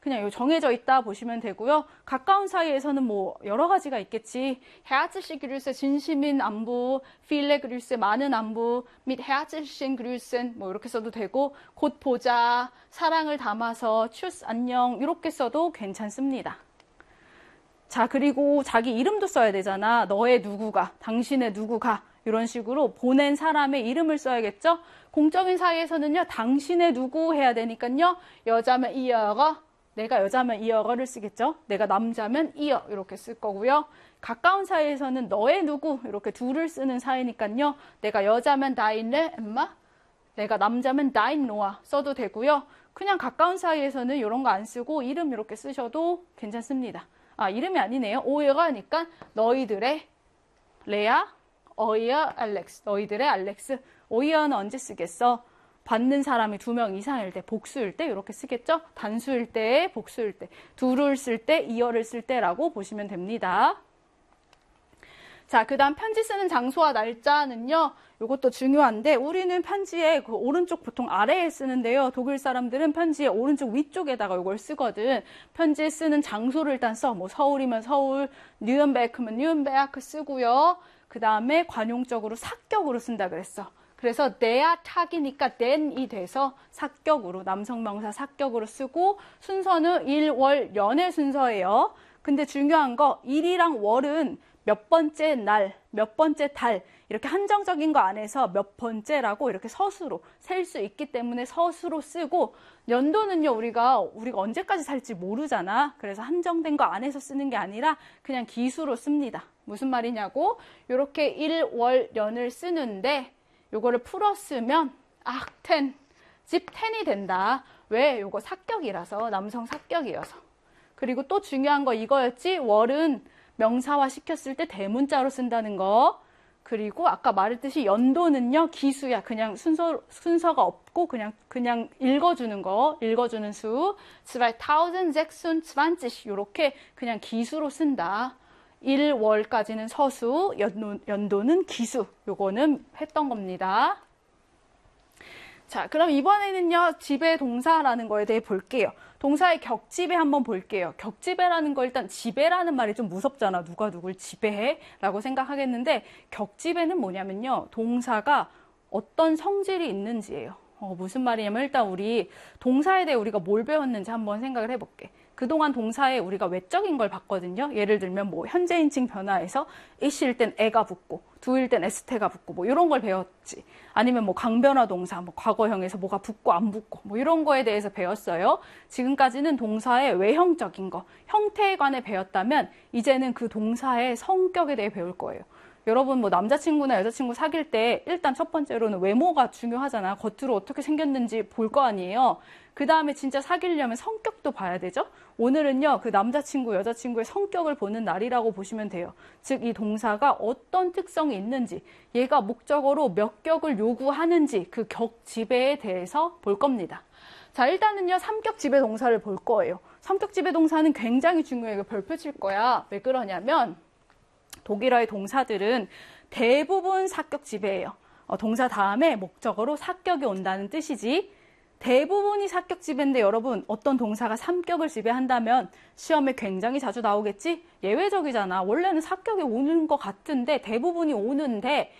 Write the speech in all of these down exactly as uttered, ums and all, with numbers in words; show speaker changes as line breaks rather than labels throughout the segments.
그냥 요 정해져 있다 보시면 되고요. 가까운 사이에서는 뭐 여러 가지가 있겠지. herzliche Grüße, 진심인 안부, viele Grüße, 많은 안부, mit herzlichen Grüßen 뭐 이렇게 써도 되고, 곧 보자, 사랑을 담아서 tschüss, 안녕 이렇게 써도 괜찮습니다. 자, 그리고 자기 이름도 써야 되잖아. 너의 누구가, 당신의 누구가 이런 식으로 보낸 사람의 이름을 써야겠죠. 공적인 사이에서는요, 당신의 누구 해야 되니까요, 여자면 이어가, 내가 여자면 이어가를 쓰겠죠. 내가 남자면 이어 이렇게 쓸 거고요. 가까운 사이에서는 너의 누구 이렇게 둘을 쓰는 사이니까요, 내가 여자면 deine 엄마, 내가 남자면 dein Noah 써도 되고요. 그냥 가까운 사이에서는 이런 거 안 쓰고 이름 이렇게 쓰셔도 괜찮습니다. 아, 이름이 아니네요. 오해가 하니까 너희들의 레아, 어이어, 알렉스. 너희들의 알렉스. 오이어는 언제 쓰겠어? 받는 사람이 두 명 이상일 때, 복수일 때 이렇게 쓰겠죠? 단수일 때, 복수일 때, 둘을 쓸 때, 이어를 쓸 때라고 보시면 됩니다. 자, 그 다음 편지 쓰는 장소와 날짜는요, 이것도 중요한데, 우리는 편지에 그 오른쪽 보통 아래에 쓰는데요, 독일 사람들은 편지에 오른쪽 위쪽에다가 이걸 쓰거든. 편지에 쓰는 장소를 일단 써. 뭐 서울이면 서울, 뉴른베르크면 뉴른베르크 쓰고요. 그 다음에 관용적으로 사격으로 쓴다 그랬어. 그래서 der Tag이니까 den이 돼서 사격으로, 남성명사 사격으로 쓰고, 순서는 일, 월, 연의 순서예요. 근데 중요한 거, 일이랑 월은 몇 번째 날, 몇 번째 달 이렇게 한정적인 거 안에서 몇 번째라고 이렇게 서수로 셀 수 있기 때문에 서수로 쓰고, 연도는요 우리가 우리가 언제까지 살지 모르잖아. 그래서 한정된 거 안에서 쓰는 게 아니라 그냥 기수로 씁니다. 무슨 말이냐고, 이렇게 일, 월, 연을 쓰는데 요거를 풀어 쓰면 악텐, 집텐이 된다. 왜? 요거 사격이라서, 남성 사격이어서. 그리고 또 중요한 거 이거였지. 월은 명사화 시켰을 때 대문자로 쓴다는 거. 그리고 아까 말했듯이 연도는요, 기수야. 그냥 순서, 순서가 없고 그냥, 그냥 읽어주는 거, 읽어주는 수. 이천육백이십 요렇게 그냥 기수로 쓴다. 일 월까지는 서수, 연도, 연도는 기수. 요거는 했던 겁니다. 자, 그럼 이번에는요, 지배 동사라는 거에 대해 볼게요. 동사의 격지배 한번 볼게요. 격지배라는 거, 일단 지배라는 말이 좀 무섭잖아. 누가 누굴 지배해? 라고 생각하겠는데, 격지배는 뭐냐면요, 동사가 어떤 성질이 있는지예요. 어, 무슨 말이냐면, 일단 우리 동사에 대해 우리가 뭘 배웠는지 한번 생각을 해볼게. 그동안 동사에 우리가 외적인 걸 봤거든요. 예를 들면 뭐 현재인칭 변화에서 이시일 땐 에가 붙고, 두일 땐 에스테가 붙고, 뭐 이런 걸 배웠지. 아니면 뭐 강변화 동사, 뭐 과거형에서 뭐가 붙고 안 붙고, 뭐 이런 거에 대해서 배웠어요. 지금까지는 동사의 외형적인 거, 형태에 관해 배웠다면 이제는 그 동사의 성격에 대해 배울 거예요. 여러분 뭐 남자친구나 여자친구 사귈 때 일단 첫 번째로는 외모가 중요하잖아. 겉으로 어떻게 생겼는지 볼 거 아니에요. 그 다음에 진짜 사귀려면 성격도 봐야 되죠. 오늘은요, 그 남자친구, 여자친구의 성격을 보는 날이라고 보시면 돼요. 즉, 이 동사가 어떤 특성이 있는지, 얘가 목적어로 몇 격을 요구하는지 그 격 지배에 대해서 볼 겁니다. 자, 일단은요, 삼격 지배 동사를 볼 거예요. 삼격 지배 동사는 굉장히 중요해요. 이거 별표 칠 거야. 왜 그러냐면, 독일어의 동사들은 대부분 사격 지배예요. 어, 동사 다음에 목적어로 사격이 온다는 뜻이지. 대부분이 사격 지배인데 여러분, 어떤 동사가 삼격을 지배한다면 시험에 굉장히 자주 나오겠지? 예외적이잖아. 원래는 사격이 오는 것 같은데 대부분이 오는데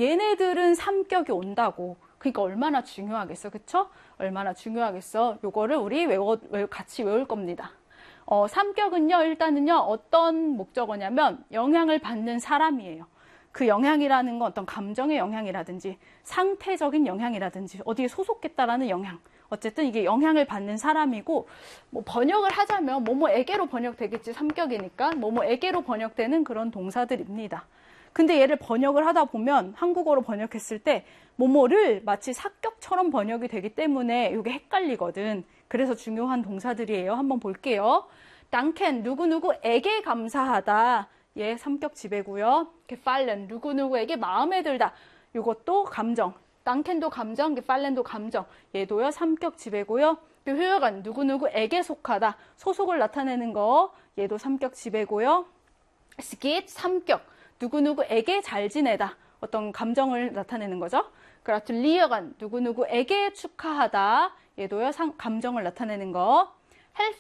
얘네들은 삼격이 온다고. 그러니까 얼마나 중요하겠어, 그쵸? 얼마나 중요하겠어. 요거를 우리 외워, 외, 같이 외울 겁니다. 어, 삼격은요, 일단은요, 어떤 목적어냐면 영향을 받는 사람이에요. 그 영향이라는 건 어떤 감정의 영향이라든지 상태적인 영향이라든지 어디에 소속했다라는 영향. 어쨌든 이게 영향을 받는 사람이고, 뭐 번역을 하자면 뭐뭐에게로 번역되겠지. 삼격이니까 뭐뭐에게로 번역되는 그런 동사들입니다. 근데 얘를 번역을 하다 보면 한국어로 번역했을 때 뭐뭐를 마치 사격처럼 번역이 되기 때문에 이게 헷갈리거든. 그래서 중요한 동사들이에요. 한번 볼게요. danken, 누구누구에게 감사하다. 얘 삼격 지배고요. gefallen, 누구누구에게 마음에 들다. 이것도 감정. danken도 감정, gefallen도 감정. 얘도요, 삼격 지배고요. hören, 누구누구에게 속하다. 소속을 나타내는 거. 얘도 삼격 지배고요. es geht, 삼격. 누구누구에게 잘 지내다. 어떤 감정을 나타내는 거죠. gratulieren, 누구누구에게 축하하다. 얘도요, 상, 감정을 나타내는 거.